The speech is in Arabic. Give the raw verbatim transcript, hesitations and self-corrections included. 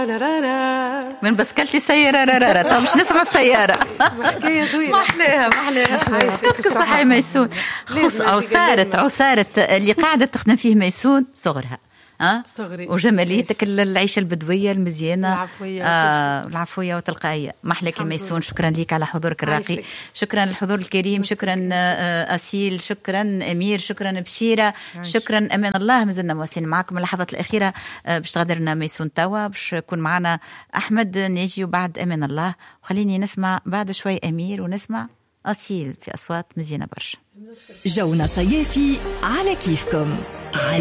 من بسكلتي سيارة رارارا. طب مش نسمع السيارة. حكاية طويلة. ما أحلاها ما أحلاها. تعطيك الصحة يا ميسون. خص عسارة عسارة اللي قاعدة تخدم فيه ميسون صغرها. أه؟ صغري. وجماليتك العيشة البدوية المزيانة العفوية آه العفوية وتلقائية. محلك يا ميسون. شكرا لك على حضورك الراقي. شكرا للحضور الكريم. شكرا آه أسيل. شكرا أمير. شكرا بشيرة. شكرا أمان الله. مازلنا مواصلين معكم اللحظات الأخيرة آه باش تغادرنا ميسون توا باش يكون معنا أحمد ناجي وبعد أمان الله. وخليني نسمع بعد شوي أمير ونسمع أسيل في أصوات مزيانة برشا. جونا صيافي على كيفكم.